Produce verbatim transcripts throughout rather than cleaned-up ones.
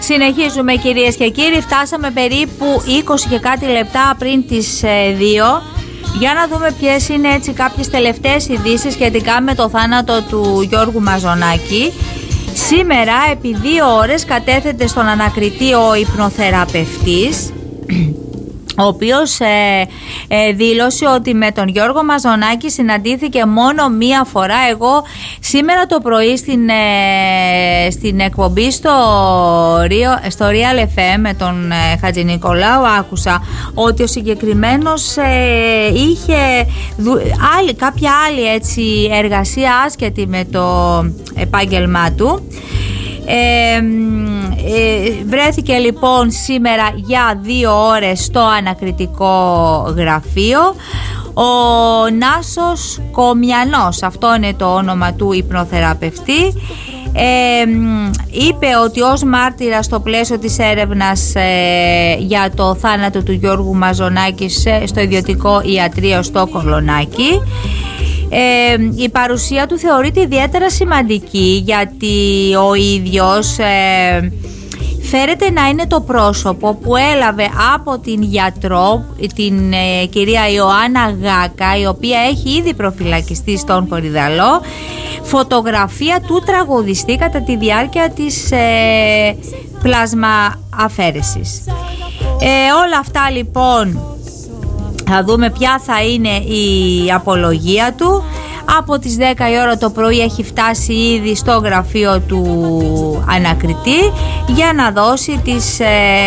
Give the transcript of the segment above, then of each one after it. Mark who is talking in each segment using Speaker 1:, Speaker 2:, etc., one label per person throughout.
Speaker 1: Συνεχίζουμε κυρίες και κύριοι, φτάσαμε περίπου είκοσι και κάτι λεπτά πριν τις δύο. Για να δούμε ποιες είναι έτσι κάποιες τελευταίες ειδήσεις σχετικά με το θάνατο του Γιώργου Μαζονάκη. Σήμερα επί δύο ώρες κατέθεται στον ανακριτή ο υπνοθεραπευτής, ο οποίος ε, ε, δήλωσε ότι με τον Γιώργο Μαζονάκη συναντήθηκε μόνο μία φορά. Εγώ σήμερα το πρωί στην, ε, στην εκπομπή στο, στο Real εφ εμ με τον ε, Χατζη Νικολάου άκουσα ότι ο συγκεκριμένος ε, είχε δου, άλλη, κάποια άλλη έτσι, εργασία άσχετη με το επάγγελμά του. Ε, ε, βρέθηκε λοιπόν σήμερα για δύο ώρες στο ανακριτικό γραφείο ο Νάσος Κομιανός, αυτό είναι το όνομα του υπνοθεραπευτή. Ε, είπε ότι ως μάρτυρα στο πλαίσιο της έρευνας ε, για το θάνατο του Γιώργου Μαζονάκη στο ιδιωτικό ιατρείο στο Κολονάκι, Ε, η παρουσία του θεωρείται ιδιαίτερα σημαντική, γιατί ο ίδιος ε, φέρεται να είναι το πρόσωπο που έλαβε από την γιατρό, την ε, κυρία Ιωάννα Γάκα, η οποία έχει ήδη προφυλακιστεί στον Κορυδαλό, φωτογραφία του τραγουδιστή κατά τη διάρκεια της ε, πλάσμα αφαίρεσης. Ε, όλα αυτά λοιπόν θα δούμε ποια θα είναι η απολογία του. Από τις δέκα η ώρα το πρωί έχει φτάσει ήδη στο γραφείο του ανακριτή για να δώσει τις ε,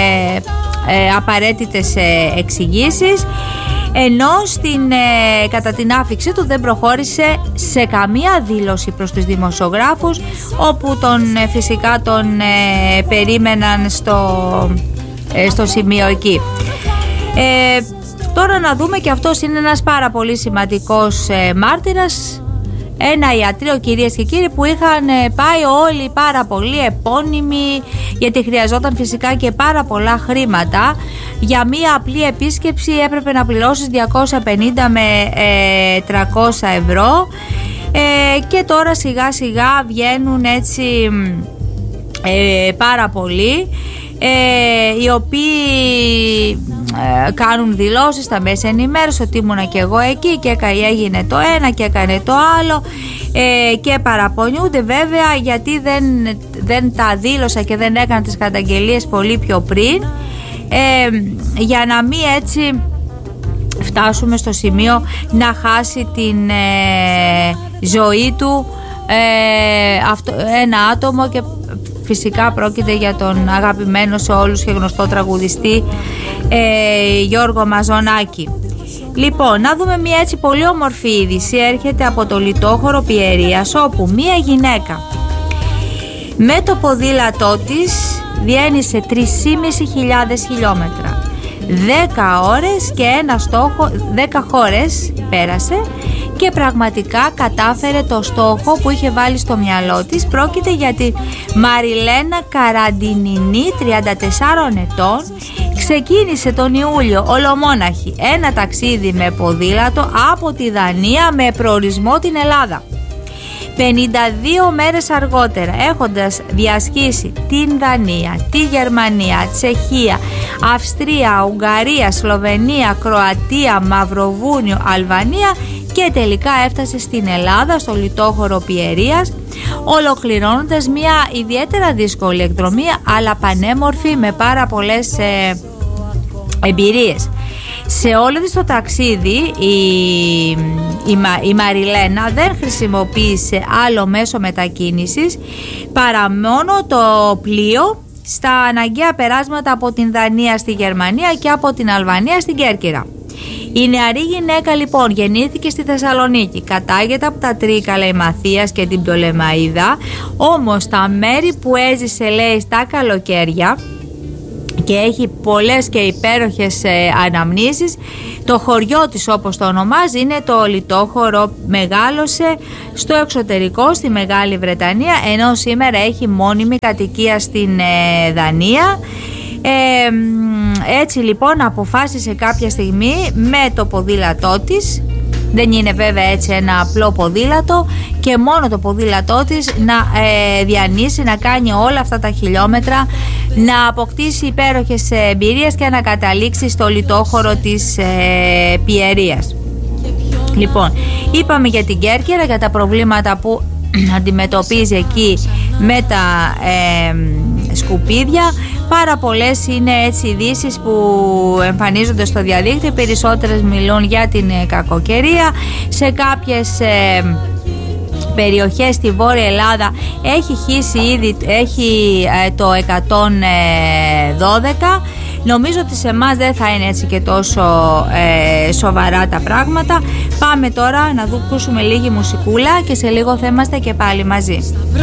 Speaker 1: ε, απαραίτητες ε, εξηγήσεις, ενώ στην, ε, κατά την άφιξη του δεν προχώρησε σε καμία δήλωση προς τους δημοσιογράφους, όπου τον, ε, φυσικά τον ε, περίμεναν στο, ε, στο σημείο εκεί. Ε, Τώρα να δούμε, και αυτός είναι ένας πάρα πολύ σημαντικός ε, μάρτυρας, ένα ιατρείο κυρίες και κύριοι που είχαν ε, πάει όλοι πάρα πολύ επώνυμοι, γιατί χρειαζόταν φυσικά και πάρα πολλά χρήματα. Για μία απλή επίσκεψη έπρεπε να πληρώσεις διακόσια πενήντα με ε, τριακόσια ευρώ ε, και τώρα σιγά σιγά βγαίνουν έτσι ε, πάρα πολλοί ε, οι οποίοι ε, κάνουν δηλώσεις στα μέσα ενημέρωση ότι ήμουνα και εγώ εκεί και έγινε το ένα και έκανε το άλλο ε, και παραπονιούνται βέβαια γιατί δεν, δεν τα δήλωσα και δεν έκανα τις καταγγελίες πολύ πιο πριν, ε, για να μην έτσι φτάσουμε στο σημείο να χάσει την ε, ζωή του ε, αυτό, ένα άτομο, και φυσικά πρόκειται για τον αγαπημένο σε όλους και γνωστό τραγουδιστή ε, Γιώργο Μαζονάκη. Λοιπόν, να δούμε μια έτσι πολύ όμορφη είδηση. Έρχεται από το λιτόχωρο Πιερίας, όπου μια γυναίκα με το ποδήλατό της διένυσε τρεις χιλιάδες πεντακόσια χιλιόμετρα, δέκα ώρες και ένα στόχο, δέκα χώρες πέρασε και πραγματικά κατάφερε το στόχο που είχε βάλει στο μυαλό της. Πρόκειται για τη Μαριλένα Καραντινινή, τριάντα τεσσάρων ετών. Ξεκίνησε τον Ιούλιο ολομόναχη ένα ταξίδι με ποδήλατο από τη Δανία με προορισμό την Ελλάδα. πενήντα δύο μέρες αργότερα, έχοντας διασχίσει την Δανία, τη Γερμανία, Τσεχία, Αυστρία, Ουγγαρία, Σλοβενία, Κροατία, Μαυροβούνιο, Αλβανία και τελικά έφτασε στην Ελλάδα, στο λιτόχωρο Πιερίας, ολοκληρώνοντας μια ιδιαίτερα δύσκολη εκδρομή, αλλά πανέμορφη, με πάρα πολλές ε, εμπειρίες. Σε όλο της το ταξίδι η, η, η Μαριλένα δεν χρησιμοποίησε άλλο μέσο μετακίνησης παρά μόνο το πλοίο στα αναγκαία περάσματα από την Δανία στη Γερμανία και από την Αλβανία στην Κέρκυρα. Η νεαρή γυναίκα λοιπόν γεννήθηκε στη Θεσσαλονίκη, κατάγεται από τα Τρίκαλα, η Μαθίας και την Πτολεμαΐδα, όμως τα μέρη που έζησε, λέει, στα καλοκαίρια, και έχει πολλές και υπέροχες ε, αναμνήσεις, το χωριό της, όπως το ονομάζει, είναι το λιτόχωρο. Μεγάλωσε στο εξωτερικό, στη Μεγάλη Βρετανία, ενώ σήμερα έχει μόνιμη κατοικία στην ε, Δανία. Ε, έτσι λοιπόν αποφάσισε κάποια στιγμή με το ποδήλατό της Δεν είναι βέβαια έτσι ένα απλό ποδήλατο και μόνο το ποδήλατό της να ε, διανύσει, να κάνει όλα αυτά τα χιλιόμετρα, να αποκτήσει υπέροχες εμπειρίες και να καταλήξει στο λιτόχωρο της ε, Πιερίας. Λοιπόν, είπαμε για την Κέρκυρα, για τα προβλήματα που αντιμετωπίζει εκεί με τα ε, σκουπίδια. Πάρα πολλές είναι έτσι ειδήσεις που εμφανίζονται στο διαδίκτυο. Περισσότερες μιλούν για την ε, κακοκαιρία. Σε κάποιες ε, περιοχές στη Βόρεια Ελλάδα έχει χύσει ήδη, έχει ε, το εκατόν δώδεκα. Νομίζω ότι σε εμάς δεν θα είναι έτσι και τόσο ε, σοβαρά τα πράγματα. Πάμε τώρα να δούμε, ακούσουμε λίγη μουσικούλα και σε λίγο θα είμαστε και πάλι μαζί.